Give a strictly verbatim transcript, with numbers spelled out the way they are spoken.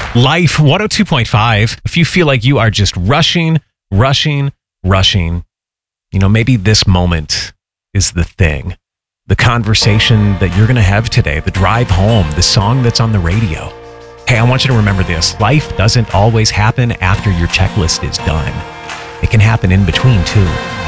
Life one oh two point five. If you feel like you are just rushing, rushing, rushing, you know, maybe this moment is the thing. The conversation that you're going to have today, the drive home, the song that's on the radio. Hey, I want you to remember this. Life doesn't always happen after your checklist is done. It can happen in between too.